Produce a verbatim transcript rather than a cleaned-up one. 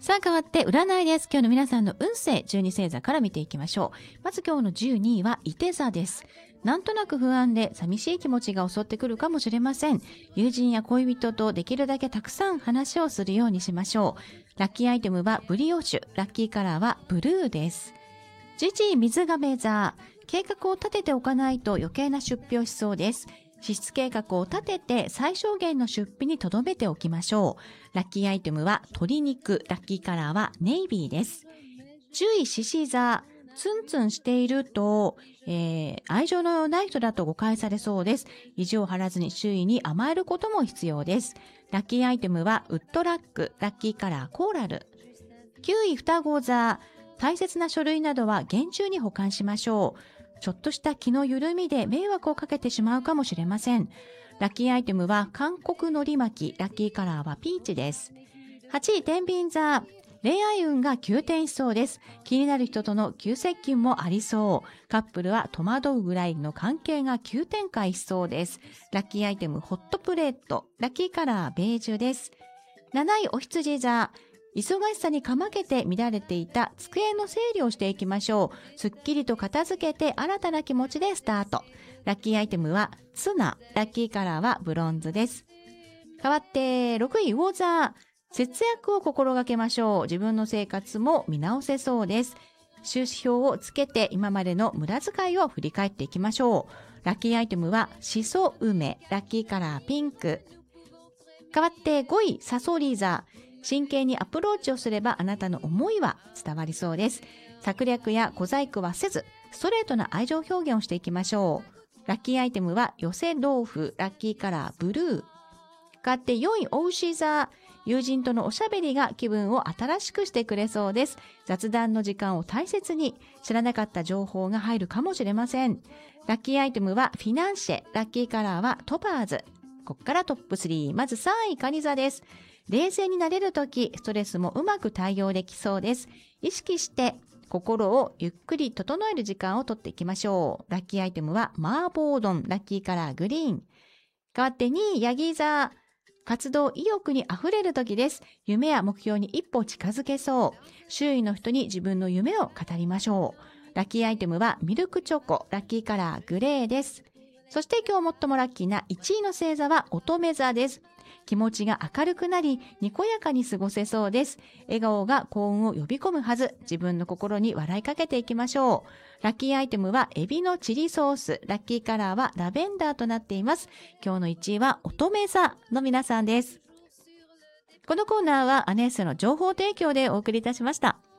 さあ変わって占いです。今日の皆さんの運勢じゅうに星座から見ていきましょう。まず今日のじゅうにいは射手座です。なんとなく不安で寂しい気持ちが襲ってくるかもしれません。友人や恋人とできるだけたくさん話をするようにしましょう。ラッキーアイテムはブリオッシュ、ラッキーカラーはブルーです。じゅういちい水亀座、計画を立てておかないと余計な出費をしそうです。支出計画を立てて最小限の出費に留めておきましょう。ラッキーアイテムは鶏肉、ラッキーカラーはネイビーです。じゅうい獅子座、ツンツンしていると、えー、愛情のない人だと誤解されそうです。意地を張らずに周囲に甘えることも必要です。ラッキーアイテムはウッドラック、ラッキーカラーコーラル。きゅうい双子座、大切な書類などは厳重に保管しましょう。ちょっとした気の緩みで迷惑をかけてしまうかもしれません。ラッキーアイテムは韓国海苔巻き、ラッキーカラーはピーチです。はちい天秤座、恋愛運が急転しそうです。気になる人との急接近もありそう。カップルは戸惑うぐらいの関係が急展開しそうです。ラッキーアイテムホットプレート、ラッキーカラーベージュです。なないお羊座、忙しさにかまけて乱れていた机の整理をしていきましょう。すっきりと片付けて新たな気持ちでスタート。ラッキーアイテムはツナ、ラッキーカラーはブロンズです。変わってろくい魚座、節約を心がけましょう。自分の生活も見直せそうです。収支表をつけて今までの無駄遣いを振り返っていきましょう。ラッキーアイテムはシソ梅、ラッキーカラーピンク。変わってごいサソリ座、真剣にアプローチをすればあなたの思いは伝わりそうです。策略や小細工はせず、ストレートな愛情表現をしていきましょう。ラッキーアイテムは寄せ豆腐、ラッキーカラーブルー。変わってよんいお牛座、友人とのおしゃべりが気分を新しくしてくれそうです。雑談の時間を大切に、知らなかった情報が入るかもしれません。ラッキーアイテムはフィナンシェ、ラッキーカラーはトパーズ。ここからトップスリー、まずさんい蟹座です。冷静になれるとき、ストレスもうまく対応できそうです。意識して心をゆっくり整える時間をとっていきましょう。ラッキーアイテムは麻婆丼、ラッキーカラーグリーン。変わってにいヤギ座、活動意欲にあふれるときです。夢や目標に一歩近づけそう。周囲の人に自分の夢を語りましょう。ラッキーアイテムはミルクチョコ、ラッキーカラーグレーです。そして今日最もラッキーないちいの星座は乙女座です。気持ちが明るくなり、にこやかに過ごせそうです。笑顔が幸運を呼び込むはず。自分の心に笑いかけていきましょう。ラッキーアイテムはエビのチリソース。ラッキーカラーはラベンダーとなっています。今日のいちいは乙女座の皆さんです。このコーナーはアネッサの情報提供でお送りいたしました。